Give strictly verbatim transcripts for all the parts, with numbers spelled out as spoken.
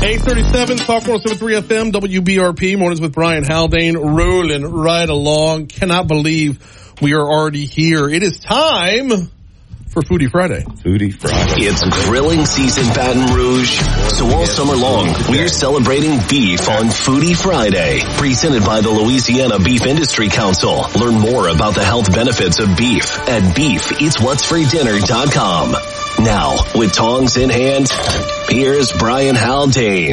eight thirty-seven, Talk one oh seven point three F M, W B R P, mornings with Brian Haldane, rolling right along. Cannot believe we are already here. It is time for Foodie Friday. Foodie Friday. It's grilling season, Baton Rouge. So all summer long, we're celebrating beef on Foodie Friday. Presented by the Louisiana Beef Industry Council. Learn more about the health benefits of beef at beef eats what's for dinner dot com. Now, with tongs in hand, here's Brian Haldane.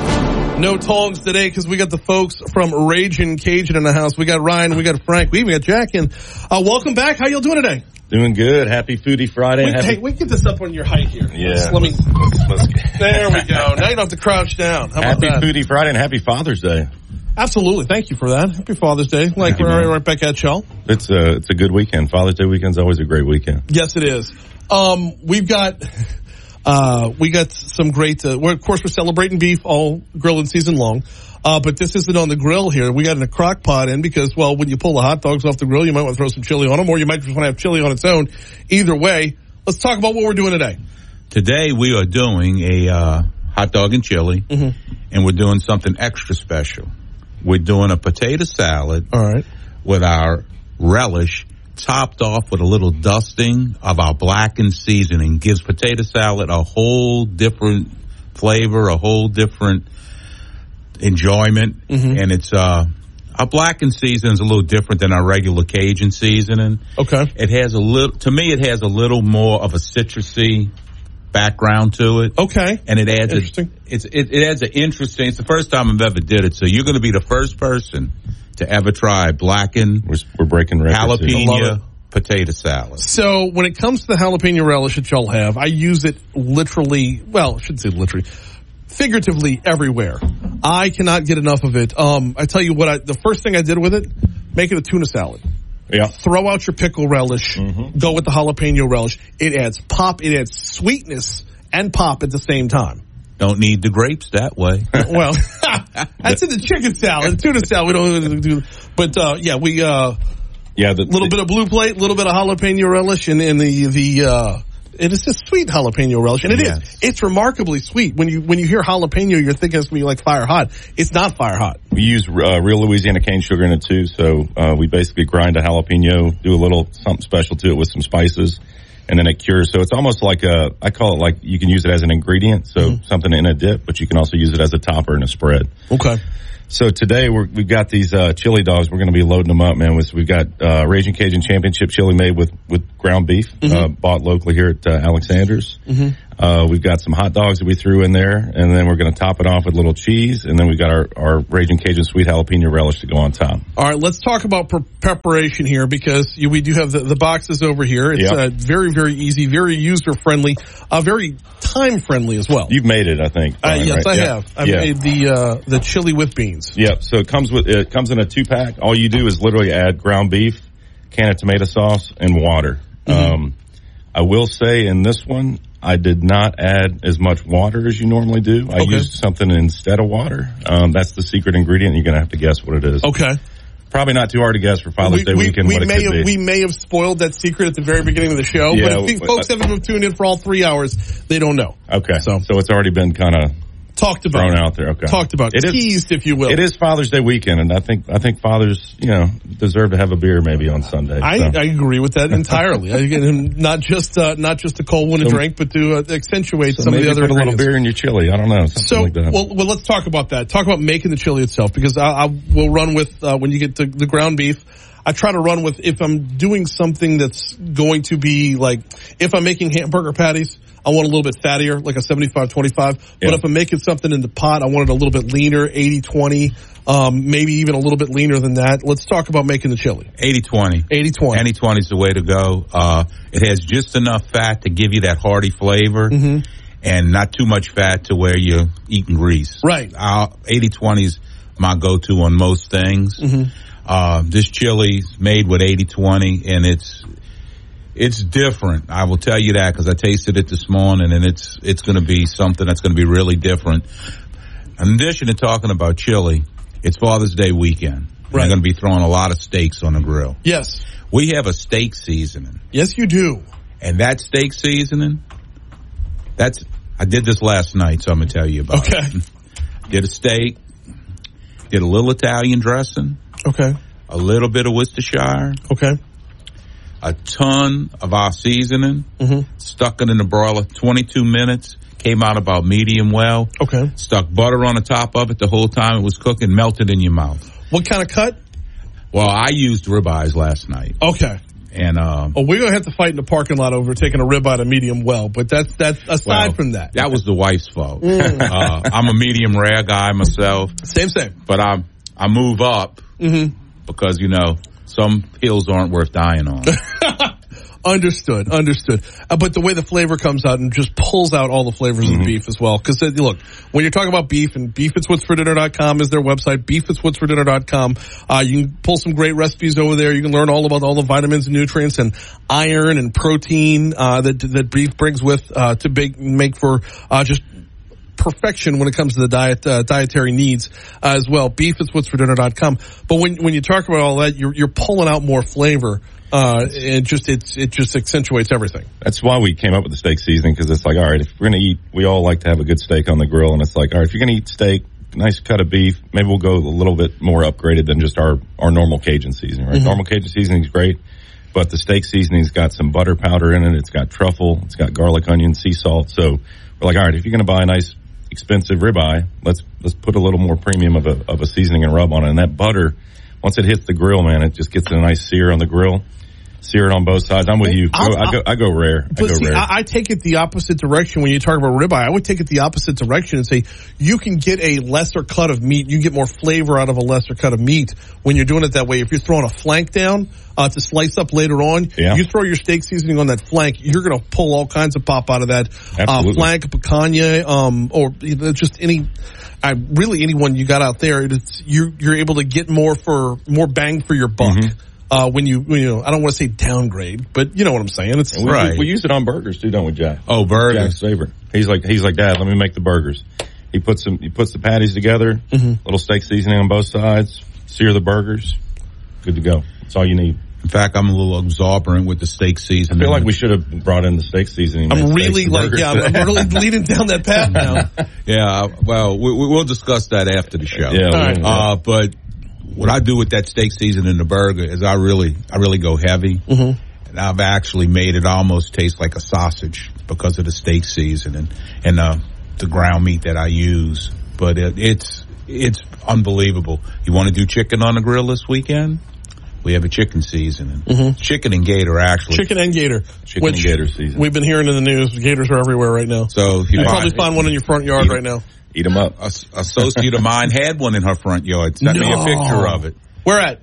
No tongs today because we got the folks from Ragin' Cajun in the house. We got Ryan, we got Frank, we even got Jack in. Uh, welcome back. How y'all doing today? Doing good. Happy Foodie Friday. Wait, happy... Hey, we get this up on your height here. Yeah. Let's, let me. Let's, let's... There we go. Now you don't have to crouch down. How happy about that? Foodie Friday and happy Father's Day. Absolutely. Thank you for that. Happy Father's Day. Like, Thank we're you, right back at y'all. It's a, it's a good weekend. Father's Day weekend's always a great weekend. Yes, it is. Um, we've got, uh, we got some great, uh, we're, of course, we're celebrating beef all grilling season long. Uh, but this isn't on the grill here. We got in a crock pot in because, well, when you pull the hot dogs off the grill, you might want to throw some chili on them, or you might just want to have chili on its own. Either way, let's talk about what we're doing today. Today we are doing a uh, hot dog and chili, mm-hmm. and we're doing something extra special. We're doing a potato salad All right. with our relish topped off with a little dusting of our blackened seasoning. Gives potato salad a whole different flavor, a whole different enjoyment, mm-hmm. and it's uh our blackened seasoning is a little different than our regular Cajun seasoning. Okay. It has a little, to me, it has a little more of a citrusy background to it. Okay. And it adds Interesting. a, it's it, it adds an interesting. It's the first time I've ever did it, so you're going to be the first person to ever try blackened We're, we're breaking records. jalapeno potato salad. So when it comes to the jalapeno relish that y'all have, I use it literally, well, I shouldn't say literally, figuratively everywhere. I cannot get enough of it. Um, I tell you what, I, the first thing I did with it, make it a tuna salad. Yeah. Throw out your pickle relish. Mm-hmm. Go with the jalapeno relish. It adds pop. It adds sweetness and pop at the same time. Don't need the grapes that way. Well, that's in the chicken salad. Tuna salad, we don't do. But, uh, yeah, we, uh, yeah, the little the, bit of blue plate, a little bit of jalapeno relish, and, and the, the, uh, it is just sweet jalapeno relish, and it yes. is. It's remarkably sweet. When you when you hear jalapeno, you're thinking it's going to be like fire hot. It's not fire hot. We use uh, real Louisiana cane sugar in it too, so uh, we basically grind a jalapeno, do a little something special to it with some spices, and then it cures. So it's almost like a, I call it like you can use it as an ingredient, so mm-hmm. something in a dip, but you can also use it as a topper in a spread. Okay. So today we're, we've got these uh, chili dogs. We're going to be loading them up, man. We've got uh, Ragin' Cajun Championship chili made with, with ground beef, mm-hmm. uh, bought locally here at uh, Alexander's. Mm-hmm. Uh, we've got some hot dogs that we threw in there, and then we're going to top it off with a little cheese, and then we've got our, our Ragin' Cajun sweet jalapeno relish to go on top. All right, let's talk about pre- preparation here because you, we do have the, the boxes over here. It's yep. uh, very, very easy, very user-friendly, uh, very time-friendly as well. You've made it, I think. Uh, Brian, yes, right? I yep. have. I yeah. made the uh, the chili with beans. Yep. So it comes with it comes in a two pack. All you do is literally add ground beef, can of tomato sauce, and water. Mm-hmm. Um, I will say in this one, I did not add as much water as you normally do. I okay. used something instead of water. Um, that's the secret ingredient. You're going to have to guess what it is. Okay. Probably not too hard to guess for Father's we, Day we, weekend we what it may could have, be. We may have spoiled that secret at the very beginning of the show, Yeah, but if folks haven't tuned in for all three hours, they don't know. Okay. So, so it's already been kind of talked about. Thrown out there. Okay. Talked about. It teased, is, if you will. It is Father's Day weekend, and I think I think fathers, you know, deserve to have a beer maybe on Sunday. I, so. I agree with that entirely. I get him not just uh, not just a cold one to so, drink, but to uh, accentuate so some of the other put a little ingredients. beer in your chili. I don't know. So, like that. well, well, let's talk about that. Talk about making the chili itself, because I, I will run with uh, when you get to the ground beef. I try to run with if I'm doing something that's going to be like if I'm making hamburger patties. I want a little bit fattier, like a seventy-five twenty-five. Yeah. But if I'm making something in the pot, I want it a little bit leaner, eighty twenty, um, maybe even a little bit leaner than that. Let's talk about making the chili. eighty twenty. eighty twenty. eighty twenty is the way to go. Uh, it has just enough fat to give you that hearty flavor, mm-hmm. and not too much fat to where you're eating grease. Right. Uh, eighty twenty is my go-to on most things. Mm-hmm. Uh, this chili's made with eighty twenty, and it's It's different. I will tell you that because I tasted it this morning, and it's it's going to be something that's going to be really different. In addition to talking about chili, it's Father's Day weekend. Right. We're going to be throwing a lot of steaks on the grill. Yes. We have a steak seasoning. Yes, you do. And that steak seasoning, that's I did this last night, so I'm going to tell you about okay. it. did a steak, did a little Italian dressing, Okay. a little bit of Worcestershire, Okay. a ton of our seasoning, Mm-hmm. stuck it in the broiler, twenty-two minutes, came out about medium well, Okay. stuck butter on the top of it the whole time it was cooking, melted in your mouth. What kind of cut? Well, I used ribeyes last night, Okay. and um, Oh, we're gonna have to fight in the parking lot over taking a ribeye to medium well, but that's that's aside well, from that. that was the wife's fault. Mm. uh, I'm a medium rare guy myself, Same, same. but I I move up Mm-hmm. because you know some hills aren't worth dying on. Understood, understood. Uh, but the way the flavor comes out and just pulls out all the flavors Mm-hmm. of the beef as well. Because, uh, look, when you're talking about beef, and beef it's what's for dinner dot com is their website, beef it's what's for dinner dot com. Uh, you can pull some great recipes over there. You can learn all about all the vitamins and nutrients and iron and protein uh, that that beef brings with uh, to bake, make for uh, just perfection when it comes to the diet uh, dietary needs uh, as well. Beef it's what's for dinner dot com. But when when you talk about all that, you're you're pulling out more flavor. Uh, it just, it's, it just accentuates everything. That's why we came up with the steak seasoning, because it's like, all right, if we're going to eat, we all like to have a good steak on the grill, and it's like, all right, if you're going to eat steak, nice cut of beef, maybe we'll go a little bit more upgraded than just our, our normal Cajun seasoning, right? Mm-hmm. Normal Cajun seasoning is great, but the steak seasoning's got some butter powder in it, it's got truffle, it's got garlic, onion, sea salt, so we're like, all right, if you're going to buy a nice, expensive ribeye, let's, let's put a little more premium of a, of a seasoning and rub on it, and that butter, once it hits the grill, man, it just gets a nice sear on the grill. Sear it on both sides. I'm with you. I'll, I go, I go rare. I but go see, rare. I, I take it the opposite direction when you talk about ribeye. I would take it the opposite direction and say you can get a lesser cut of meat. You get more flavor out of a lesser cut of meat when you're doing it that way. If you're throwing a flank down uh, to slice up later on, yeah. you throw your steak seasoning on that flank, you're going to pull all kinds of pop out of that uh, flank, picanha, um, or just any. I really anyone you got out there. It's you. You're able to get more for more bang for your buck. Mm-hmm. Uh, when you, when, you know, I don't want to say downgrade, but you know what I'm saying. It's we, right. We, we use it on burgers too, don't we, Jack? Oh, burgers. Jack's favorite. He's like, he's like, Dad, let me make the burgers. He puts them, he puts the patties together, mm-hmm. little steak seasoning on both sides, sear the burgers. Good to go. That's all you need. In fact, I'm a little exorbitant with the steak seasoning. I feel like we should have brought in the steak seasoning. I'm really like, yeah, I'm really leading down that path now. Yeah, well, we, we'll discuss that after the show. Yeah, right. yeah. Uh, but what I do with that steak seasoning in the burger is I really, I really go heavy. Mm-hmm. And I've actually made it almost taste like a sausage because of the steak seasoning and uh, the ground meat that I use. But it, it's, it's unbelievable. You want to do chicken on the grill this weekend? We have a chicken seasoning. Mm-hmm. Chicken and gator, actually. Chicken and gator. Chicken which and gator season. We've been hearing in the news. Gators are everywhere right now. So if you you buy, probably find one in your front yard eat, right now. Eat them up. A, a associate of mine had one in her front yard. Sent no. me a picture of it. Where at?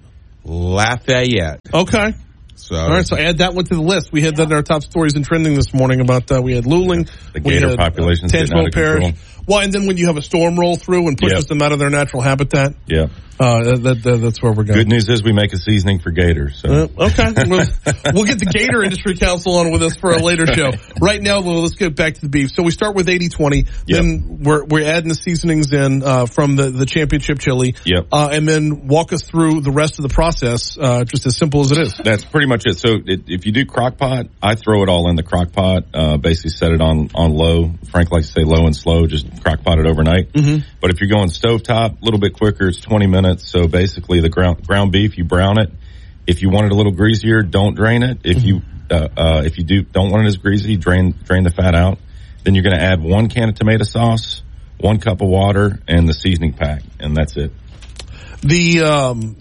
Lafayette. Okay. So, all right, so add that one to the list. We had that in our top stories and trending this morning about uh, we had Luling, the we gator had, population's uh, getting out of Parish. control. Well, and then when you have a storm roll through and pushes Yep. them out of their natural habitat, Yeah. uh, that, that, that's where we're going. Good news is we make a seasoning for gators. So. Uh, okay, we'll, we'll get the Gator Industry Council on with us for a later show. Right now, well, let's get back to the beef. So we start with eighty twenty. Yep. Then we're we're adding the seasonings in uh, from the, the championship chili. Yep. Uh, and then walk us through the rest of the process, uh, just as simple as it is. That's pretty much it. So it, if you do crock pot, I throw it all in the crock pot, uh, basically set it on, on low. Frank likes to say low and slow, just crock pot it overnight. Mm-hmm. But if you're going stovetop, a little bit quicker, it's twenty minutes. So basically the ground, ground beef, you brown it. If you want it a little greasier, don't drain it. If you, uh, uh, if you do, don't want it as greasy, drain, drain the fat out. Then you're going to add one can of tomato sauce, one cup of water, and the seasoning pack. And that's it. The, um,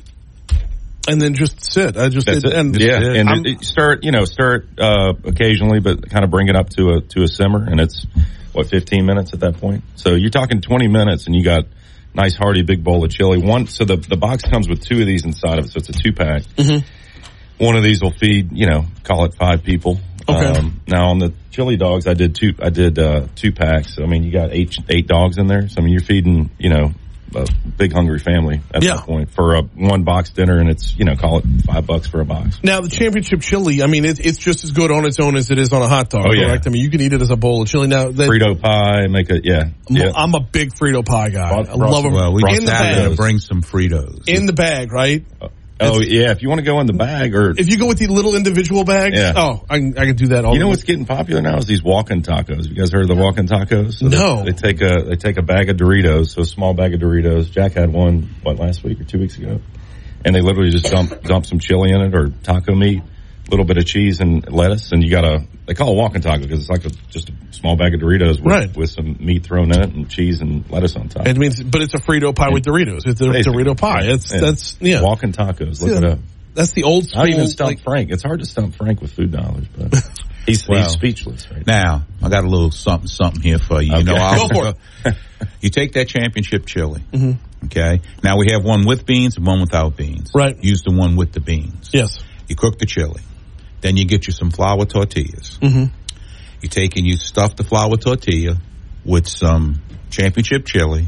and then just sit. I just, That's did, it. and yeah. it, And it, stir it, you know, stir it, uh, occasionally, but kind of bring it up to a, to a simmer. And it's, what, fifteen minutes at that point? So you're talking twenty minutes and you got nice hearty big bowl of chili. One, so the, the box comes with two of these inside of it. So it's a two pack. Mm-hmm. One of these will feed, you know, call it five people. Okay. Um, now on the chili dogs, I did two, I did, uh, two packs. I mean, you got eight, eight dogs in there. So I mean, you're feeding, you know, a big hungry family at yeah. that point for a one box dinner, and it's, you know, call it five bucks for a box. Now the championship chili, I mean, it, it's just as good on its own as it is on a hot dog. Oh, yeah. Correct? I mean, you can eat it as a bowl of chili. Now, they, Frito pie, make it, yeah. I'm, yeah. I'm a big Frito pie guy. Frost- I love them well, we in just the have bag. to bring some Fritos. In the bag, right? Oh, It's, yeah. If you want to go in the bag or. If you go with the little individual bags, Yeah. oh, I can, I can do that all You know the what's getting popular now is these walk-in tacos. You guys heard of the walk-in tacos? So No. They, they take a, they take a bag of Doritos, so a small bag of Doritos. Jack had one, what, last week or two weeks ago? And they literally just dump, dump some chili in it or taco meat, a little bit of cheese and lettuce, and you got a, they call it walk-in taco because it's like a, just a small bag of Doritos with, Right. with some meat thrown in it and cheese and lettuce on top. It means, but it's a Frito pie with Doritos. It's a Basically. Dorito pie. It's, Yeah. that's, yeah. Walk-in tacos. Look Yeah. it up. That's the old school. Not even stump like, Frank. It's hard to stump Frank with food dollars, but he's, Well, he's speechless right now. Now, I got a little something, something here for you. You Okay. know, I'll, Go for it. You take that championship chili. Mm-hmm. Okay. Now we have one with beans and one without beans. Right. Use the one with the beans. yes. You cook the chili. Then you get you some flour tortillas. Mm-hmm. You take and you stuff the flour tortilla with some championship chili,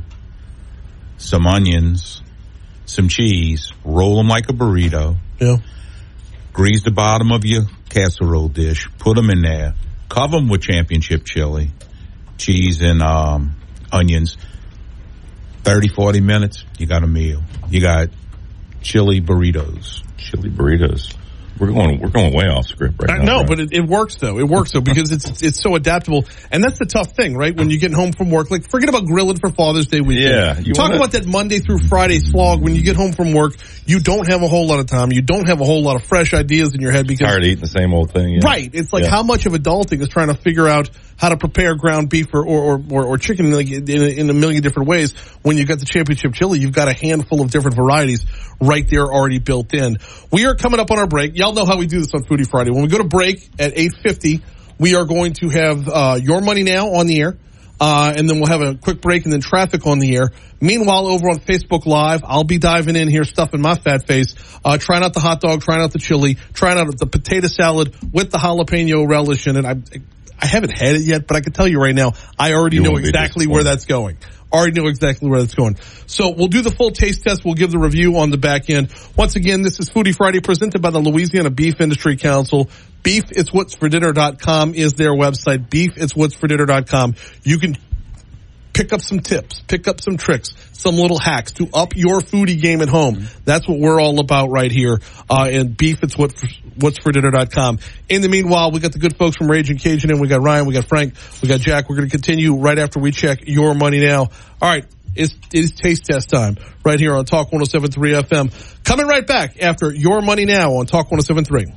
some onions, some cheese, roll them like a burrito, Yeah. grease the bottom of your casserole dish, put them in there, cover them with championship chili, cheese and um, onions. thirty, forty minutes, you got a meal. You got chili burritos. Chili burritos. We're going, we're going way off script right I now. know, bro. but it, it works though. It works though because it's it's so adaptable, and that's the tough thing, right? When you get home from work, like forget about grilling for Father's Day weekend. Yeah, you Talk wanna- about that Monday through Friday slog. When you get home from work, you don't have a whole lot of time. You don't have a whole lot of fresh ideas in your head because tired of eating the same old thing. Yeah. right. It's like Yeah. how much of adulting is trying to figure out how to prepare ground beef or or or, or chicken like in, a, in a million different ways. When you've got the championship chili, you've got a handful of different varieties right there already built in. We are coming up on our break. Y'all know how we do this on Foodie Friday. When we go to break at eight fifty, we are going to have uh Your Money Now on the air. Uh, and then we'll have a quick break and then traffic on the air. Meanwhile, over on Facebook Live, I'll be diving in here, stuffing my fat face, uh, trying out the hot dog, trying out the chili, trying out the potato salad with the jalapeno relish in it. I, I haven't had it yet, but I can tell you right now, I already You know won't be exactly where disappointed. that's going. Already know exactly where that's going. So we'll do the full taste test. We'll give the review on the back end. Once again, this is Foodie Friday presented by the Louisiana Beef Industry Council. beef it's what's for dinner dot com is their website. beef it's what's for dinner dot com. You can pick up some tips, pick up some tricks, some little hacks to up your foodie game at home. That's what we're all about right here. Uh, and beef, it's what, what's for dinner dot com. In the meanwhile, we got the good folks from Raging Cajun in. We got Ryan, we got Frank, we got Jack. We're going to continue right after we check Your Money Now. All right. It's, it is taste test time right here on Talk one oh seven point three F M. Coming right back after Your Money Now on Talk one oh seven point three.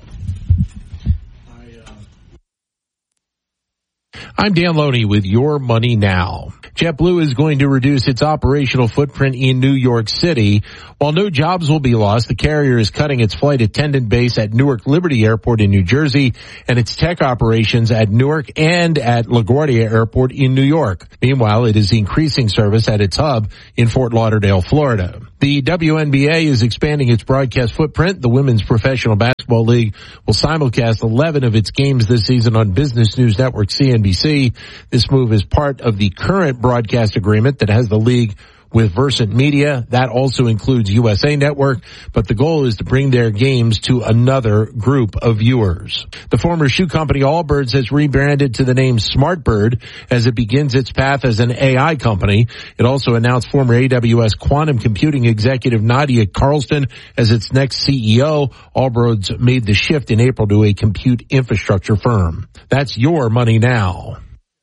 I'm Dan Loney with Your Money Now. JetBlue is going to reduce its operational footprint in New York City. While no jobs will be lost, the carrier is cutting its flight attendant base at Newark Liberty Airport in New Jersey and its tech operations at Newark and at LaGuardia Airport in New York. Meanwhile, it is increasing service at its hub in Fort Lauderdale, Florida. The W N B A is expanding its broadcast footprint. The Women's Professional Basketball League will simulcast eleven of its games this season on Business News Network C N B C. This move is part of the current broadcast agreement that has the league with Versant Media. That also includes U S A Network, but the goal is to bring their games to another group of viewers. The former shoe company Allbirds has rebranded to the name SmartBird as it begins its path as an A I company. It also announced former A W S quantum computing executive Nadia Carlston as its next C E O. Allbirds made the shift in April to a compute infrastructure firm. That's Your Money Now.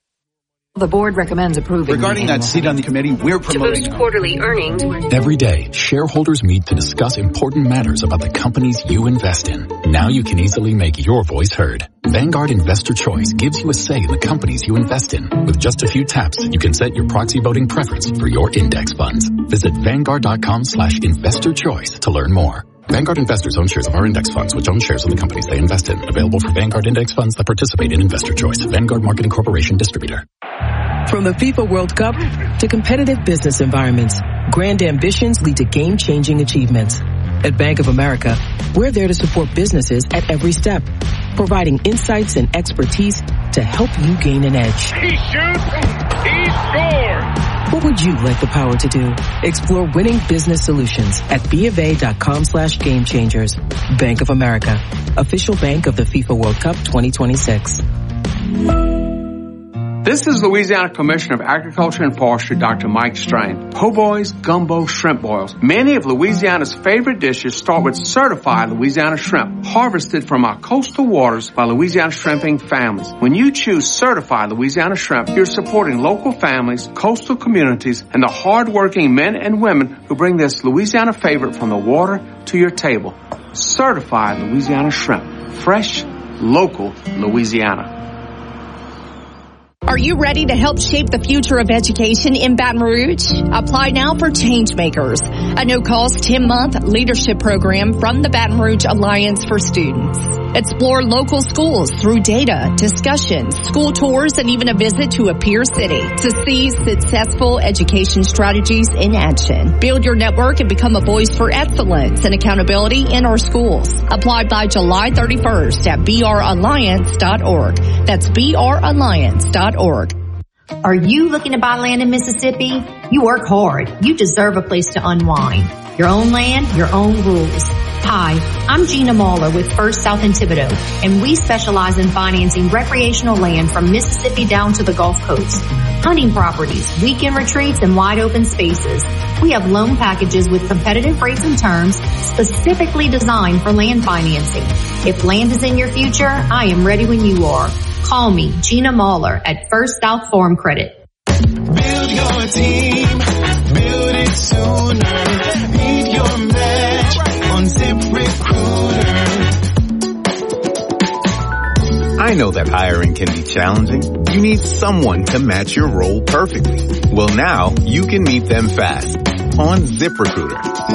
The board recommends approving. Regarding that seat on the committee, we're To promoting. boost quarterly earnings. Every day, shareholders meet to discuss important matters about the companies you invest in. Now you can easily make your voice heard. Vanguard Investor Choice gives you a say in the companies you invest in. With just a few taps, you can set your proxy voting preference for your index funds. Visit Vanguard.com slash investor choice to learn more. Vanguard investors own shares of our index funds, which own shares of the companies they invest in. Available for Vanguard index funds that participate in Investor Choice. Vanguard Marketing Corporation Distributor. From the FIFA World Cup to competitive business environments, grand ambitions lead to game-changing achievements. At Bank of America, we're there to support businesses at every step, providing insights and expertise to help you gain an edge. He shoots, he scores! What would you like the power to do? Explore winning business solutions at BofA.com slash game changers. Bank of America, official bank of the FIFA World Cup twenty twenty-six. This is Louisiana Commissioner of Agriculture and Forestry, Doctor Mike Strain. Po' boys, gumbo, shrimp boils. Many of Louisiana's favorite dishes start with certified Louisiana shrimp, harvested from our coastal waters by Louisiana shrimping families. When you choose certified Louisiana shrimp, you're supporting local families, coastal communities, and the hard-working men and women who bring this Louisiana favorite from the water to your table. Certified Louisiana shrimp. Fresh, local Louisiana. Are you ready to help shape the future of education in Baton Rouge? Apply now for Changemakers, a no-cost ten-month leadership program from the Baton Rouge Alliance for Students. Explore local schools through data, discussions, school tours, and even a visit to a peer city to see successful education strategies in action. Build your network and become a voice for excellence and accountability in our schools. Apply by July thirty-first at b r alliance dot org. That's b r alliance dot org. Are you looking to buy land in Mississippi? You work hard. You deserve a place to unwind. Your own land, your own rules. Hi, I'm Gina Mahler with First South in Thibodaux, and we specialize in financing recreational land from Mississippi down to the Gulf Coast. Hunting properties, weekend retreats, and wide open spaces. We have loan packages with competitive rates and terms specifically designed for land financing. If land is in your future, I am ready when you are. Call me, Gina Mahler, at First South Farm Credit. Build your team, build it sooner. Meet your match on ZipRecruiter. I know that hiring can be challenging. You need someone to match your role perfectly. Well, now you can meet them fast on ZipRecruiter.